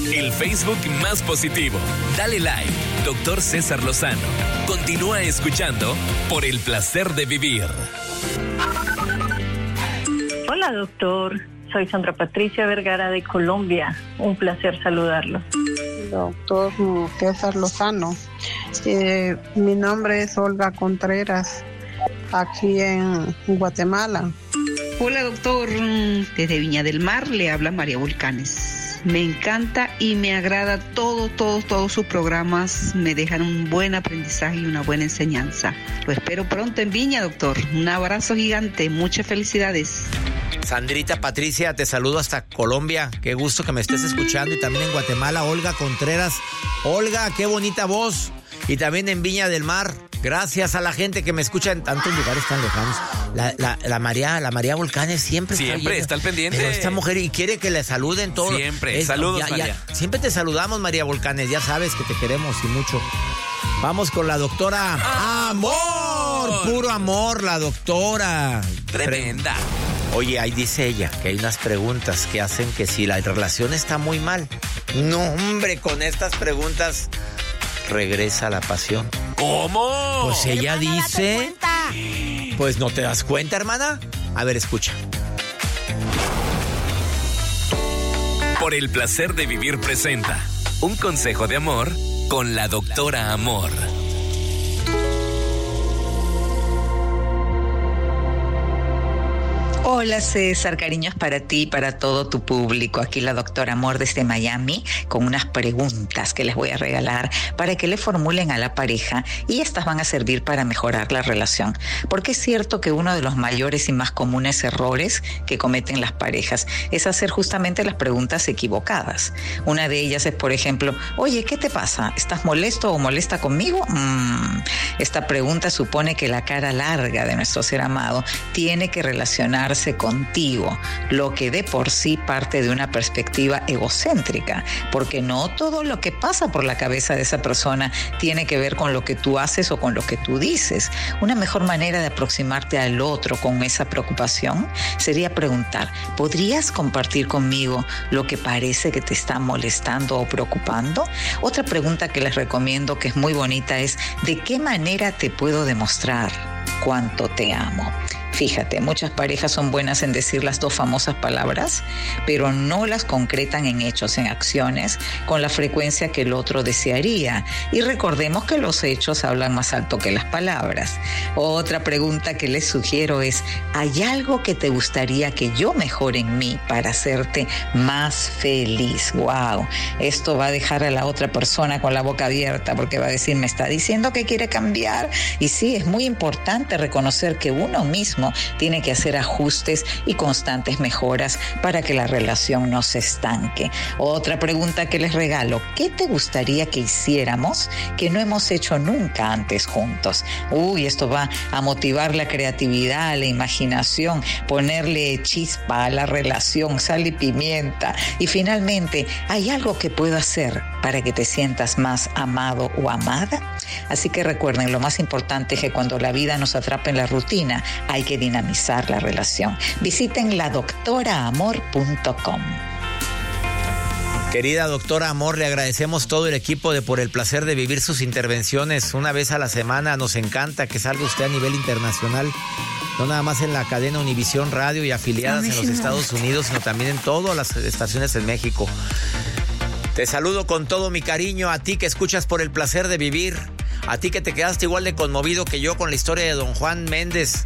el Facebook más positivo. Dale like, Dr. César Lozano. Continúa escuchando Por el Placer de Vivir. Hola, doctor. Soy Sandra Patricia Vergara de Colombia. Un placer saludarlo. Doctor César Lozano. Mi nombre es Olga Contreras, aquí en Guatemala. Hola, doctor. Desde Viña del Mar le habla María Volcanes. Me encanta y me agrada todos sus programas. Me dejan un buen aprendizaje y una buena enseñanza. Lo espero pronto en Viña, doctor. Un abrazo gigante. Muchas felicidades. Sandrita Patricia, te saludo hasta Colombia. Qué gusto que me estés escuchando. Y también en Guatemala, Olga Contreras. Olga, qué bonita voz. Y también en Viña del Mar. Gracias a la gente que me escucha en tantos lugares tan lejanos. La María Volcanes siempre está al pendiente. Pero esta mujer y quiere que le saluden todos. Siempre. Saludos, María. Siempre te saludamos, María Volcanes. Ya sabes que te queremos y mucho. Vamos con la doctora Amor. Puro amor, la doctora. Tremenda. Oye, ahí dice ella que hay unas preguntas que hacen que si la relación está muy mal. No, hombre, con estas preguntas regresa la pasión. ¿Cómo? Pues ella dice... Pues no te das cuenta, hermana. A ver, escucha. Por el Placer de Vivir presenta un consejo de amor con la doctora Amor. Hola César, cariños para ti y para todo tu público. Aquí la doctora Amor desde Miami con unas preguntas que les voy a regalar para que le formulen a la pareja y estas van a servir para mejorar la relación. Porque es cierto que uno de los mayores y más comunes errores que cometen las parejas es hacer justamente las preguntas equivocadas. Una de ellas es, por ejemplo, oye, ¿qué te pasa? ¿Estás molesto o molesta conmigo? Esta pregunta supone que la cara larga de nuestro ser amado tiene que relacionarse contigo, lo que de por sí parte de una perspectiva egocéntrica, porque no todo lo que pasa por la cabeza de esa persona tiene que ver con lo que tú haces o con lo que tú dices. Una mejor manera de aproximarte al otro con esa preocupación sería preguntar, ¿podrías compartir conmigo lo que parece que te está molestando o preocupando? Otra pregunta que les recomiendo, que es muy bonita, es ¿de qué manera te puedo demostrar cuánto te amo? Fíjate, muchas parejas son buenas en decir las dos famosas palabras, pero no las concretan en hechos, en acciones, con la frecuencia que el otro desearía. Y recordemos que los hechos hablan más alto que las palabras. Otra pregunta que les sugiero es, ¿hay algo que te gustaría que yo mejore en mí para hacerte más feliz? ¡Wow! Esto va a dejar a la otra persona con la boca abierta porque va a decir, me está diciendo que quiere cambiar. Y sí, es muy importante reconocer que uno mismo tiene que hacer ajustes y constantes mejoras para que la relación no se estanque. Otra pregunta que les regalo, ¿qué te gustaría que hiciéramos que no hemos hecho nunca antes juntos? Esto va a motivar la creatividad, la imaginación, ponerle chispa a la relación, sal y pimienta. Y finalmente, ¿hay algo que puedo hacer para que te sientas más amado o amada? Así que recuerden, lo más importante es que cuando la vida nos atrapa en la rutina, hay que dinamizar la relación. Visiten ladoctoraamor.com. Querida doctora Amor, le agradecemos todo el equipo de Por el Placer de Vivir sus intervenciones una vez a la semana. Nos encanta que salga usted a nivel internacional, no nada más en la cadena Univisión Radio y afiliadas en los Estados Unidos, sino también en todas las estaciones en México. Te saludo con todo mi cariño a ti que escuchas Por el Placer de Vivir, a ti que te quedaste igual de conmovido que yo con la historia de don Juan Méndez.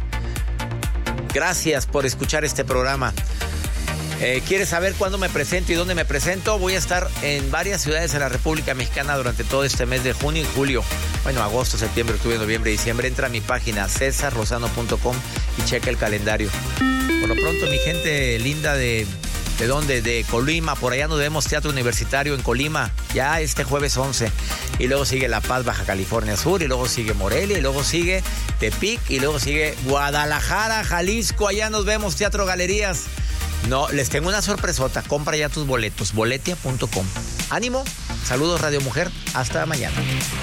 Gracias por escuchar este programa. ¿Quieres saber cuándo me presento y dónde me presento? Voy a estar en varias ciudades de la República Mexicana durante todo este mes de junio y julio. Bueno, agosto, septiembre, octubre, noviembre, diciembre. Entra a mi página cesarlozano.com y checa el calendario. Por lo pronto, mi gente linda ¿de dónde? De Colima. Por allá nos vemos Teatro Universitario en Colima, ya este jueves 11. Y luego sigue La Paz, Baja California Sur. Y luego sigue Morelia. Y luego sigue Tepic. Y luego sigue Guadalajara, Jalisco. Allá nos vemos, Teatro Galerías. No, les tengo una sorpresota. Compra ya tus boletos. Boletia.com. Ánimo. Saludos, Radio Mujer. Hasta mañana.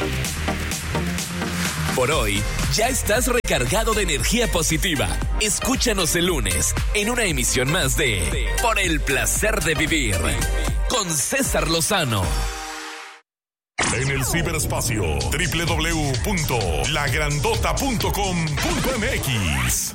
Por hoy, ya estás recargado de energía positiva. Escúchanos el lunes en una emisión más de Por el Placer de Vivir con César Lozano. En el ciberespacio, www.lagrandota.com.mx.